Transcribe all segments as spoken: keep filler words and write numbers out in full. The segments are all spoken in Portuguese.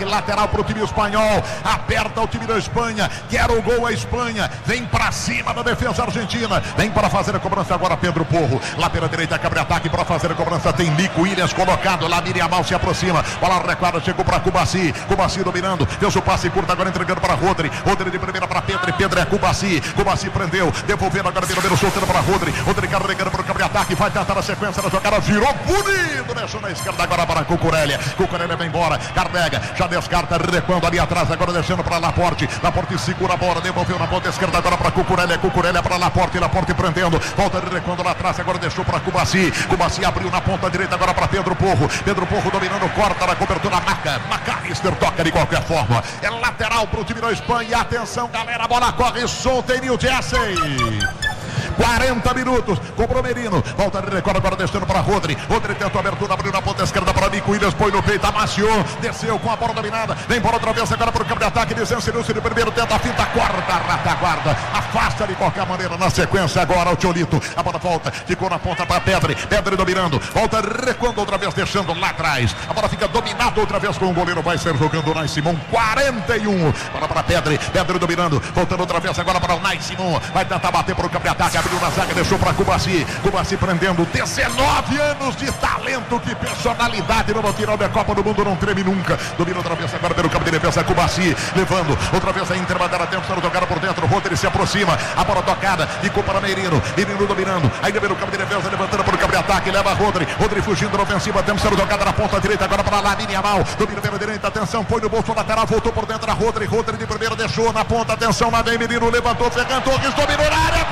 contra-ataque lateral para o time espanhol. Aperta o time da Espanha. Quer o gol a Espanha. Vem para cima da defesa argentina. Vem para fazer a cobrança agora Pedro Porro. Lateral direita, cabre-ataque para fazer a cobrança. Tem Nico Williams colocado. Lamine Yamal se aproxima. Bola recuada, chegou para Cubarsí. Cubarsí dominando. Fez o passe curto, agora entregando para Rodri. Rodri de primeira para Pedro. E Pedro é Cubarsí. Cubarsí prendeu. Devolvendo agora Mineiro, soltando para Rodri. Rodri carregando para o cabre-ataque. Vai tentar a sequência da jogada. Virou bonito. Deixou na esquerda agora para Cucurella. Cucurella vem embora. Carrega. Já descarta. Recuando ali atrás. Agora deixando para Laporte. Laporte segura a bola. Devolveu na ponta esquerda agora para Cucurella. Cucurella para Laporte. Laporte prendendo. Volta de recuando lá atrás. Agora deixou para Cubarsí. Cubarsí abriu na ponta direita agora para Pedro Porro. Pedro Porro dominando. Corta na cobertura. Maca. McAllister toca de qualquer forma. É lateral para o time da Espanha. Atenção, galera. A bola corre solta em New Jersey. quarenta minutos, cobrou Merino, volta de recorde agora deixando para Rodri. Rodri tentou a abertura, abriu na ponta esquerda para Nico Williams, põe no peito, amaciou, desceu com a bola dominada, vem para outra vez agora para o campo de ataque, desencenou-se de primeiro, tenta a finta, corta, rataguarda, afasta de qualquer maneira na sequência agora o Tcholito, a bola volta, ficou na ponta para Pedri, Pedri dominando, volta recuando outra vez, deixando lá atrás, a bola fica dominada outra vez com o goleiro, vai ser jogando o Nai Simon, quarenta e um, bola para Pedri, Pedri dominando, voltando outra vez agora para o Nai Simon, vai tentar bater para o campo de ataque, abriu na zaga, deixou para Cubarsí, Cubarsí prendendo, dezenove anos de talento, que personalidade no final da Copa do Mundo, não treme nunca, domina outra vez agora pelo campo de defesa, Cubarsí levando, outra vez a Inter vai dar a tempo, sendo tocada por dentro, Rodri se aproxima, a bola tocada, ficou para Merino, Merino dominando, ainda pelo campo de defesa, levantando para o campo de ataque, leva Rodri, Rodri fugindo na ofensiva, tempo sendo tocada na ponta direita, agora para Lamine Yamal, domina pela direita, atenção, põe no bolso lateral, voltou por dentro a Rodri, Rodri de primeiro deixou na ponta, atenção, lá vem Merino, levantou, Ferran Torres, dominou na área,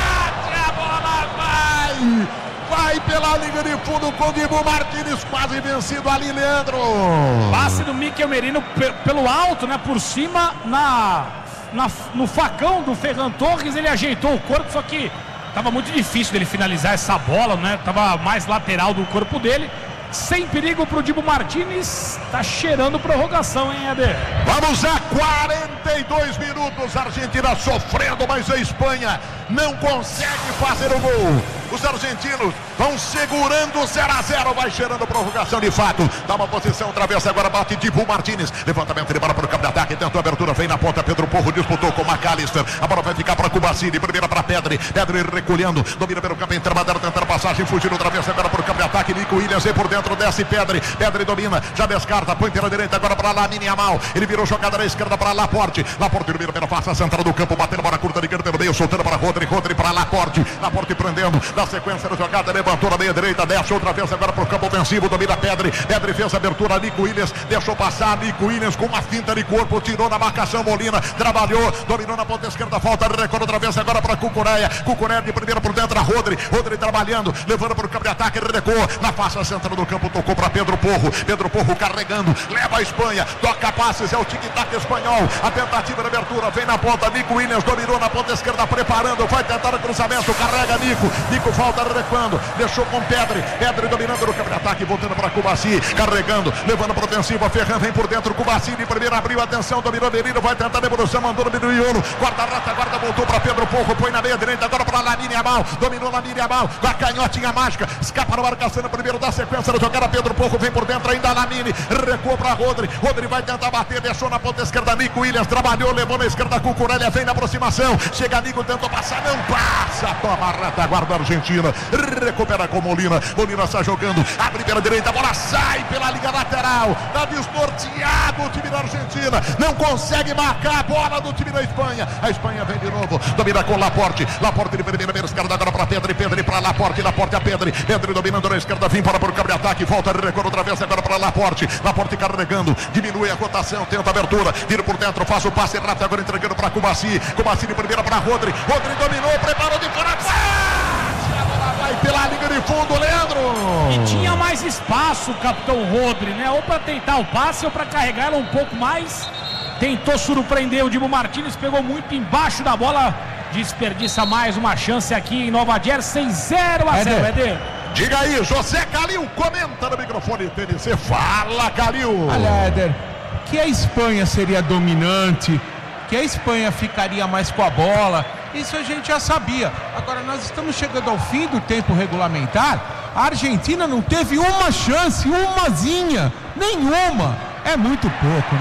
vai pela linha de fundo com o Dibu Martínez, quase vencido ali, Leandro. Passe do Mikel Merino pelo alto, né, por cima, na, na, no facão do Ferran Torres, ele ajeitou o corpo, só que estava muito difícil dele finalizar essa bola, né, estava mais lateral do corpo dele. Sem perigo para o Dibu Martínez, está cheirando prorrogação, hein, Eder? Vamos a quarenta e dois minutos, a Argentina sofrendo, mas a Espanha não consegue fazer o gol. Os argentinos vão segurando zero a zero, vai cheirando prorrogação de fato. Dá uma posição, outra vez agora bate Dibu Martínez. Levantamento de bola para o campo de ataque, tentou a abertura, vem na ponta, Pedro Porro disputou com McAllister. A bola vai ficar para Cubarsí, de primeira para Pedri. Pedri recolhendo, domina pelo campo, intermediário, tentando passagem, fugindo outra vez agora para o campo de ataque. Nico Williams vem por dentro, desce Pedri. Pedri domina, já descarta, põe pela direita agora para Lamine Yamal. Ele virou jogada na esquerda para Laporte. Laporte domina pela face central do campo, batendo bola curta de canto pelo meio, soltando para Rodri. Rodri para Laporte. Laporte prendendo, na sequência da jogada, levantou na meia direita, desce outra vez agora para o campo ofensivo, domina Pedri. Pedri fez a abertura, Nico Williams deixou passar, Nico Williams com uma finta de corpo, tirou na marcação, Molina trabalhou, dominou na ponta esquerda, falta de recorde outra vez agora para Cucurella. Cucurella de primeira por dentro, a Rodri. Rodri trabalhando, levando para o campo de ataque, recuou na face central do campo, tocou para Pedro Porro. Pedro Porro carregando, leva a Espanha, toca passes, é o tic-tac espanhol. A tentativa de abertura vem na ponta, Nico Williams dominou na ponta esquerda, preparando, vai tentar o cruzamento, carrega Nico. Nico falta recuando, deixou com Pedri. Pedri dominando no campo de ataque, voltando para Cubarsí, carregando, levando para a ofensiva. Ferran vem por dentro, Cubarsí de primeira abriu, atenção, dominou Merino, vai tentar a devolução, mandou no Mineiro, guarda-rata, guarda, voltou para Pedro Porro, põe na meia direita, agora para Lamine Yamal, dominou Lamine Yamal, com a canhotinha mágica, escapa na marcação, primeiro da sequência da jogada, Pedro Porro vem por dentro, ainda Lamine, recuou para Rodri, Rodri vai tentar bater, deixou na ponta esquerda, Nico Williams trabalhou, levou na esquerda, Cucurella vem na aproximação, chega Nico, tentou passar, não passa, toma a reta, guarda a Argentina, recupera com Molina, Molina está jogando, abre pela direita, a bola sai pela linha lateral, está desnorteado o time da Argentina, não consegue marcar a bola do time da Espanha, a Espanha vem de novo, domina com Laporte, Laporte de primeira, meia esquerda agora para Pedri, Pedri para Laporte, Laporte a Pedri, Pedri dominando na esquerda, vem para o campo de ataque, volta de recuo outra vez agora para Laporte, Laporte carregando, diminui a cotação, tenta a abertura, vira por dentro, faz o passe rápido, agora entregando para Cubarsí, Cubarsí de primeira para Rodri, Rodri dominou, preparou de fora, vai pela linha de fundo, Leandro. E tinha mais espaço o capitão Rodri, né? Ou para tentar o passe ou para carregar ela um pouco mais. Tentou surpreender o Dibu Martínez, pegou muito embaixo da bola, desperdiça mais uma chance aqui em Nova Jersey, zero a zero, Eder. Diga aí, José Calil, comenta no microfone T N C, fala Calil. Olha, Eder, que a Espanha seria dominante, que a Espanha ficaria mais com a bola, isso a gente já sabia. Agora nós estamos chegando ao fim do tempo regulamentar, a Argentina não teve uma chance, umazinha, nenhuma, é muito pouco.